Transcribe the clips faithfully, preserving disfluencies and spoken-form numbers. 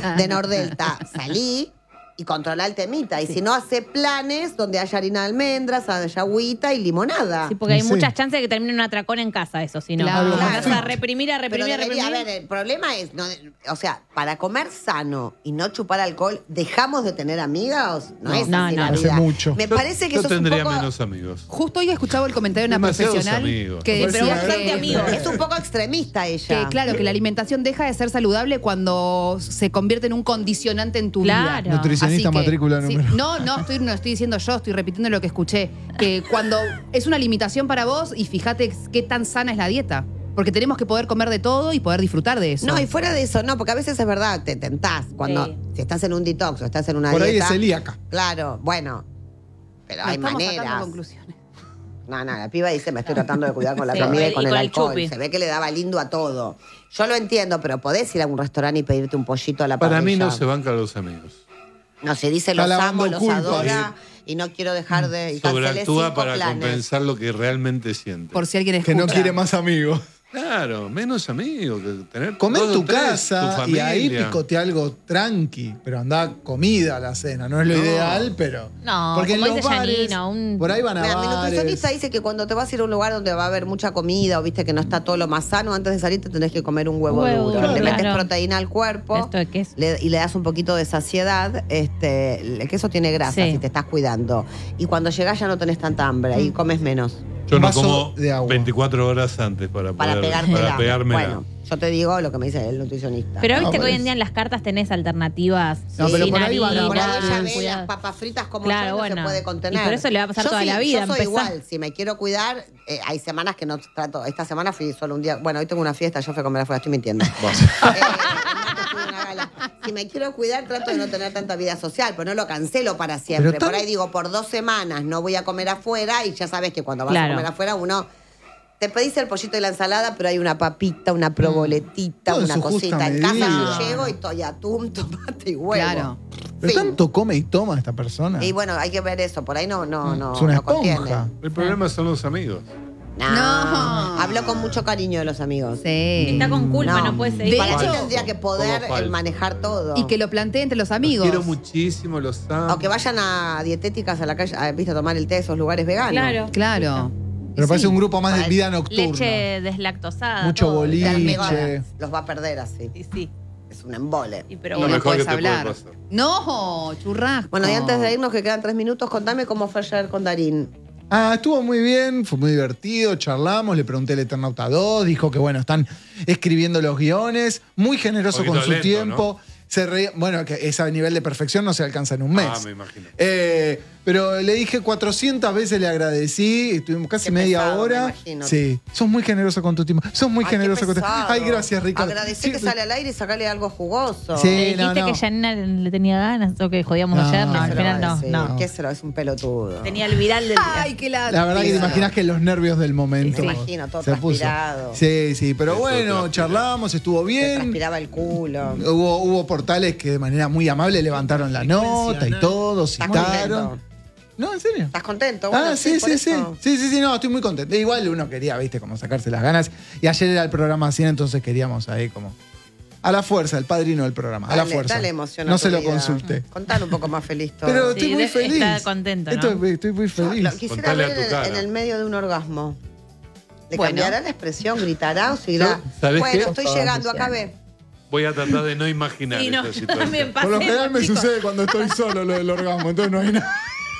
de Nordelta. Salí y controlar el temita. Y sí. si no, hace planes donde haya harina de almendras, haya agüita y limonada. Sí, porque hay sí. muchas chances de que termine un atracón en casa, eso, si no. Claro. Vas Claro. a reprimir, a reprimir, a reprimir. A ver, el problema es, no, o sea, para comer sano y no chupar alcohol, ¿dejamos de tener amigas? No, No, es no, así no. la Hace vida. mucho. Me parece que yo eso es un tendría poco... menos amigos. Justo hoy escuchaba el comentario de una Demasiados profesional amigos. que Pero decía bastante que, amigos. Es un poco extremista ella. que, claro, que la alimentación deja de ser saludable cuando se convierte en un condicionante en tu Claro. vida. Nutricionista Así que, matrícula sí, número. no, no estoy, no estoy diciendo yo, estoy repitiendo lo que escuché. Que cuando es una limitación para vos, y fíjate qué tan sana es la dieta. Porque tenemos que poder comer de todo y poder disfrutar de eso. No, y fuera de eso, no, porque a veces es verdad, te tentás. Cuando Sí. si estás en un detox o estás en una Por ahí dieta. es celíaca. Claro, bueno. Pero No hay estamos sacando maneras. conclusiones. No, no, la piba dice, me estoy tratando de cuidar con la Sí, comida y y con el con el alcohol. chupi. Se ve que le daba lindo a todo. Yo lo entiendo, pero podés ir a un restaurante y pedirte un pollito a la Para mí parrilla. no se bancan los amigos. No, se dice Está los lavando amo, los culpas. adora y no quiero dejar de... Y cancelé Sobreactúa cinco para planes. compensar lo que realmente siente. Por si alguien Que escucha. no quiere más amigos. Claro, menos amigos. Que tener Comé en dos o tu tres, casa tu y ahí familia. picote algo tranqui, pero anda comida a la cena. No es lo No. ideal, pero. No, porque como en los dice bares, Janina, un- por ahí van a Mira, mi bares. nutricionista dice que cuando te vas a ir a un lugar donde va a haber mucha comida o viste que no está todo lo más sano, antes de salir te tenés que comer un huevo, Huevo duro. duro, Le metes claro. proteína al cuerpo Esto de queso. le- y le das un poquito de saciedad. Este, el queso tiene grasa Sí. si te estás cuidando. Y cuando llegás ya no tenés tanta hambre y comes menos. Yo no vaso como de agua. veinticuatro horas antes para, Para poder, pegármela. para pegármela. Bueno, yo te digo lo que me dice el nutricionista. Pero viste No, que hoy pues- en día en las cartas tenés alternativas. No, pero sin por ahí van a harina, Por ahí ella bares. ve cuidado. las papas fritas como Claro, yo, no bueno. se puede contener. Y por eso le va a pasar Yo toda sí, la vida, Yo soy empezá. igual, si me quiero cuidar, eh, hay semanas que no trato. Esta semana fui solo un día. Bueno, hoy tengo una fiesta, yo fui a comer afuera, estoy mintiendo. Vas. Eh, el martes tuve una gala. Si me quiero cuidar, trato de no tener tanta vida social, pero no lo cancelo para siempre. Pero tan- Por ahí digo, por dos semanas no voy a comer afuera y ya sabes que cuando vas Claro. a comer afuera uno... Te pedís el pollito y la ensalada, pero hay una papita, una proboletita, Todo en una su justa cosita. En casa medida. yo llego y estoy atún, tomate y huevo. Claro. Pero Fin. tanto come y toma esta persona. Y bueno, hay que ver eso. Por ahí no, no, no, es una no contiene. esponja. El problema son los amigos. No. No. Habló con mucho cariño de los amigos. Sí. Está con culpa, no, puede seguir. De Para mí hecho- tendría que poder Todo falso. eh, manejar todo. Y que lo plantee entre los Los amigos. quiero muchísimo, los amo. O que vayan a dietéticas a la calle, a, ¿viste? A tomar el té de esos lugares veganos. Claro. Claro. Pero Y parece sí. un grupo más de Para- vida nocturna. Leche deslactosada. Mucho todo. boliche. Los Liche. los va a perder así. Y sí. Es un embole. Y pero Y Lo no bueno. mejor que puedes te puede hablar. pasar. No, churrasco. Bueno, y antes de irnos, que quedan tres minutos, contame cómo fue ayer con Darín. Ah, estuvo muy bien, fue muy divertido, charlamos, le pregunté al Eternauta dos, dijo que bueno, están escribiendo los guiones, muy generoso Un poquito con su lento, tiempo. Se reía- bueno, que ese nivel de perfección no se alcanza en un mes. Ah, me imagino. Eh, pero le dije cuatrocientas veces, le agradecí, estuvimos casi Qué media pesado, me hora. imagino. Sí, sos muy generoso con tu tiempo. Sos muy Ay, qué generoso con tu pesado. Ay, gracias, Ricardo. Agradecé que Sí, sale al aire y sacarle algo jugoso. Sí. ¿Le dijiste no, no. que Janina le tenía ganas o que jodíamos No, ayer? No, ¿qué al se lo final va a no. decir? no. ¿Qué se lo? Es un pelotudo. Tenía el viral del día. Ay, qué la. La verdad que te Claro. imaginas que los nervios del momento. Me imagino, todo se puso. transpirado. Sí, sí, pero Eso bueno, transpira. charlamos, estuvo Se bien. transpiraba el culo. Hubo, hubo portales que de manera muy amable levantaron la nota y todo, ¿Estás citaron. contento? No, en serio. ¿Estás contento? Bueno, Ah, sí, por sí, sí. eso. Sí, sí, sí, no, estoy muy contento. Igual uno quería, viste, como sacarse las ganas. Y ayer era el programa cien, entonces queríamos ahí como. A la fuerza, el padrino del programa. A la Dale, fuerza. dale emoción a No tu se lo vida. consulté. Contale un poco más feliz todo. Pero Sí, estoy muy de- feliz. está contento, ¿no? Estoy, estoy muy feliz. Lo quisiera Contale a ver tu en, cara. en el medio de un orgasmo. ¿Le Bueno. cambiará la expresión? ¿Gritará o seguirá? ¿Sabés Bueno, qué? estoy llegando, acabé. Voy a tratar de no imaginar Sí, no, esa yo situación. también Por lo pasé. general me chicos. sucede cuando estoy solo lo del orgasmo, entonces no hay nada.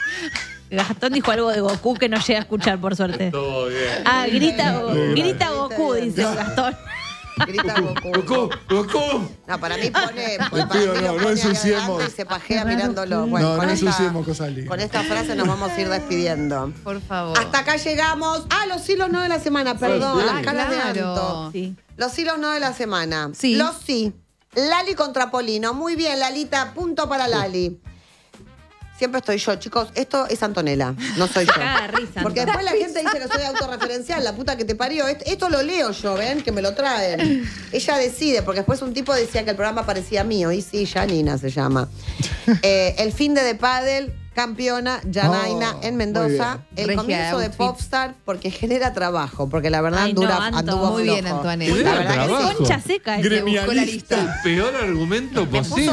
Gastón dijo algo de Goku que no llega a escuchar, por suerte. Todo bien. Ah, grita, Go- Bien. grita Goku, dice Gastón. Grita Goku. Goku, Goku. No, para mí pone. para pido, mí lo no, no pone ahí ensuciemos. adelante y se pajea mirándolo. Bueno, No, con no esta- ensuciemos cosas lindas. Con esta frase nos vamos a ir despidiendo. Por favor. Hasta acá llegamos. Ah, los hilos no de la semana, perdón. sí. Las caras de Claro. Anto. Sí. Los hilos no de la semana. Sí. Los sí. Lali contra Polino. Muy bien, Lalita. Punto para Lali. Siempre estoy yo, chicos. Esto es Antonella, no soy yo. Caga de risa, Porque Anto. después la gente dice que soy autorreferencial, la puta que te parió. Esto, esto lo leo yo, ¿ven? Que me lo traen. Ella decide, porque después un tipo decía que el programa parecía mío. Y sí, Janina se llama. Eh, el fin de The Paddle, campeona, Janaina Oh, en muy Mendoza. bien. El Regia comienzo de outfit. Popstar, porque genera trabajo. Porque la verdad Ay, no, dura, Anto. anduvo Muy bien, flojo. Antoinette. Genera La verdad que sí. trabajo. Concha seca ese. Buscó la lista. El peor argumento Me puso posible.